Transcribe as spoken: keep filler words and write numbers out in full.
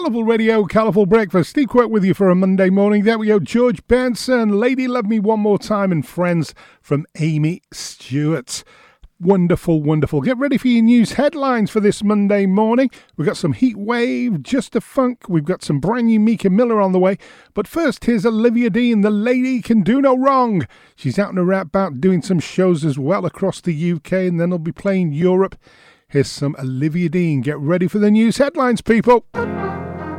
Colourful Radio, Colourful Breakfast. Steve Quirk with you for a Monday morning. There we go. George Benson, Lady Love Me One More Time, and Friends from Amy Stewart. Wonderful, wonderful. Get ready for your news headlines for this Monday morning. We've got some Heat Wave, Just a Funk. We've got some brand new Mika Miller on the way. But first, here's Olivia Dean. The lady can do no wrong. She's out and about doing some shows as well across the U K, and then they'll be playing Europe. Here's some Olivia Dean. Get ready for the news headlines, people.